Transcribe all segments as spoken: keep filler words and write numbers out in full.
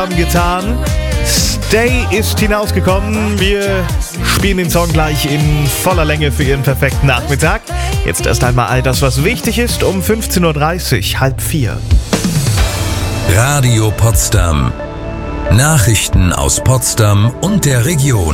getan. Stay ist hinausgekommen. Wir spielen den Song gleich in voller Länge für Ihren perfekten Nachmittag. Jetzt erst einmal all das, was wichtig ist, um fünfzehn Uhr dreißig, halb vier. Radio Potsdam. Nachrichten aus Potsdam und der Region.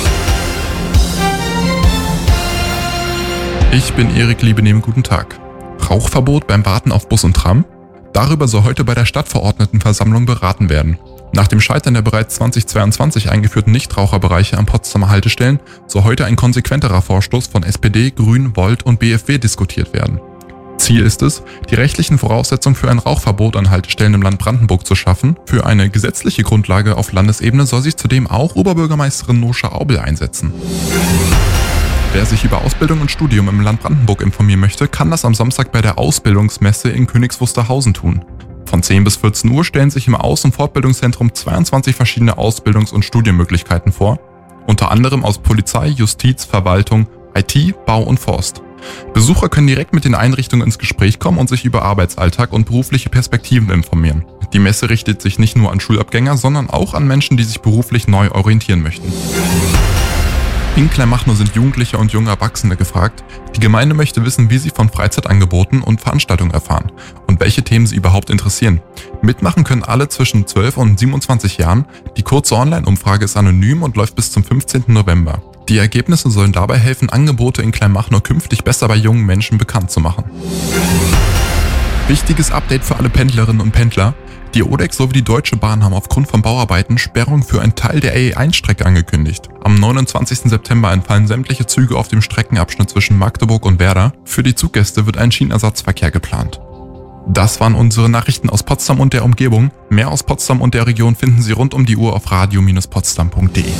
Ich bin Erik Liebenehm, guten Tag. Rauchverbot beim Warten auf Bus und Tram? Darüber soll heute bei der Stadtverordnetenversammlung beraten werden. Nach dem Scheitern der bereits zweitausendzweiundzwanzig eingeführten Nichtraucherbereiche an Potsdamer Haltestellen soll heute ein konsequenterer Vorstoß von S P D, Grünen, Volt und B F W diskutiert werden. Ziel ist es, die rechtlichen Voraussetzungen für ein Rauchverbot an Haltestellen im Land Brandenburg zu schaffen. Für eine gesetzliche Grundlage auf Landesebene soll sich zudem auch Oberbürgermeisterin Noscha Aubel einsetzen. Wer sich über Ausbildung und Studium im Land Brandenburg informieren möchte, kann das am Samstag bei der Ausbildungsmesse in Königs Wusterhausen tun. Von zehn bis vierzehn Uhr stellen sich im Aus- und Fortbildungszentrum zweiundzwanzig verschiedene Ausbildungs- und Studienmöglichkeiten vor, unter anderem aus Polizei, Justiz, Verwaltung, I T, Bau und Forst. Besucher können direkt mit den Einrichtungen ins Gespräch kommen und sich über Arbeitsalltag und berufliche Perspektiven informieren. Die Messe richtet sich nicht nur an Schulabgänger, sondern auch an Menschen, die sich beruflich neu orientieren möchten. In Kleinmachnow sind Jugendliche und junge Erwachsene gefragt. Die Gemeinde möchte wissen, wie sie von Freizeitangeboten und Veranstaltungen erfahren und welche Themen sie überhaupt interessieren. Mitmachen können alle zwischen zwölf und siebenundzwanzig Jahren. Die kurze Online-Umfrage ist anonym und läuft bis zum fünfzehnten November. Die Ergebnisse sollen dabei helfen, Angebote in Kleinmachnow künftig besser bei jungen Menschen bekannt zu machen. Wichtiges Update für alle Pendlerinnen und Pendler. Die O D E C sowie die Deutsche Bahn haben aufgrund von Bauarbeiten Sperrung für einen Teil der A E eins Strecke angekündigt. Am neunundzwanzigsten September entfallen sämtliche Züge auf dem Streckenabschnitt zwischen Magdeburg und Werder. Für die Zuggäste wird ein Schienenersatzverkehr geplant. Das waren unsere Nachrichten aus Potsdam und der Umgebung. Mehr aus Potsdam und der Region finden Sie rund um die Uhr auf radio Bindestrich potsdam punkt de.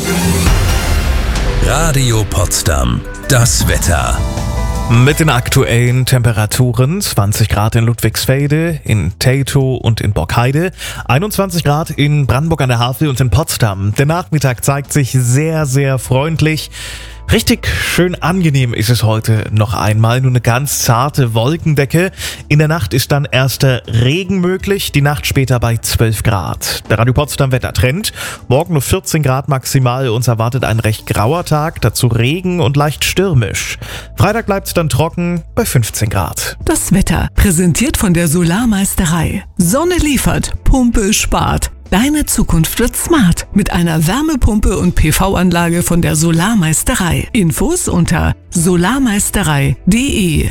Radio Potsdam. Das Wetter. Mit den aktuellen Temperaturen: zwanzig Grad in Ludwigsfelde, in Teltow und in Borkheide, einundzwanzig Grad in Brandenburg an der Havel und in Potsdam. Der Nachmittag zeigt sich sehr, sehr freundlich. Richtig schön angenehm ist es heute noch einmal, nur eine ganz zarte Wolkendecke. In der Nacht ist dann erster Regen möglich, die Nacht später bei zwölf Grad. Der Radio Potsdam Wettertrend: morgen nur vierzehn Grad maximal, uns erwartet ein recht grauer Tag, dazu Regen und leicht stürmisch. Freitag bleibt es dann trocken bei fünfzehn Grad. Das Wetter präsentiert von der Solarmeisterei. Sonne liefert, Pumpe spart. Deine Zukunft wird smart mit einer Wärmepumpe und P V-Anlage von der Solarmeisterei. Infos unter solarmeisterei punkt de.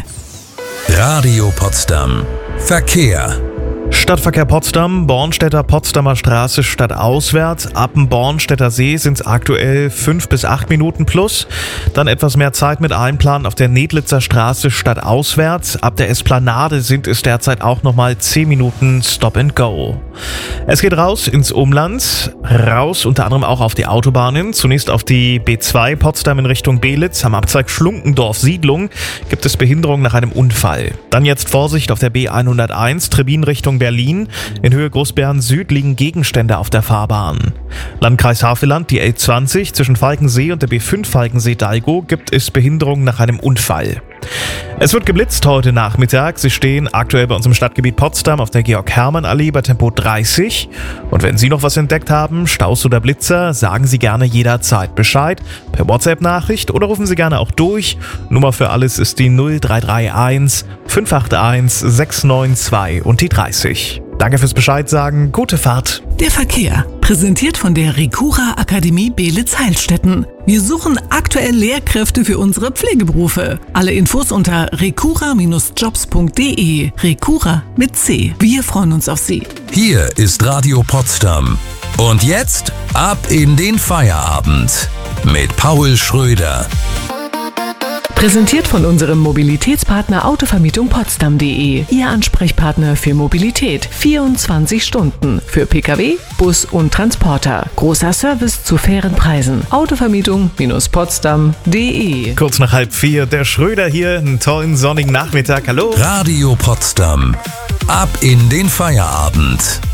Radio Potsdam. Verkehr. Stadtverkehr Potsdam, Bornstedter Potsdamer Straße stadtauswärts. Ab dem Bornstedter See sind es aktuell fünf bis acht Minuten plus. Dann etwas mehr Zeit mit Einplan auf der Nedlitzer Straße stadtauswärts. Ab der Esplanade sind es derzeit auch nochmal zehn Minuten Stop and Go. Es geht raus ins Umland, raus unter anderem auch auf die Autobahnen. Zunächst auf die B zwei Potsdam in Richtung Belitz. Am Abzweig Schlunkendorf-Siedlung gibt es Behinderung nach einem Unfall. Dann jetzt Vorsicht auf der B hunderteins, Trebin Richtung Berlin. In Höhe Großbären Süd liegen Gegenstände auf der Fahrbahn. Landkreis Havelland, die L zwanzig zwischen Falkensee und der B fünf Falkensee-Dalgo gibt es Behinderung nach einem Unfall. Es wird geblitzt heute Nachmittag. Sie stehen aktuell bei uns im Stadtgebiet Potsdam auf der Georg-Hermann-Allee bei Tempo dreißig. Und wenn Sie noch was entdeckt haben, Staus oder Blitzer, sagen Sie gerne jederzeit Bescheid. Per WhatsApp-Nachricht oder rufen Sie gerne auch durch. Nummer für alles ist die null drei drei eins fünf acht eins sechs neun zwei und die dreißig. Danke fürs Bescheid sagen. Gute Fahrt. Der Verkehr präsentiert von der Recura Akademie Belitz-Heilstätten. Wir suchen aktuell Lehrkräfte für unsere Pflegeberufe. Alle Infos unter recura Bindestrich jobs punkt de. Recura mit C. Wir freuen uns auf Sie. Hier ist Radio Potsdam. Und jetzt ab in den Feierabend mit Paul Schröder. Präsentiert von unserem Mobilitätspartner Autovermietung Potsdam punkt de. Ihr Ansprechpartner für Mobilität. vierundzwanzig Stunden. Für Pkw, Bus und Transporter. Großer Service zu fairen Preisen. Autovermietung Potsdam punkt de. Kurz nach halb vier, der Schröder hier. Einen tollen sonnigen Nachmittag. Hallo. Radio Potsdam. Ab in den Feierabend.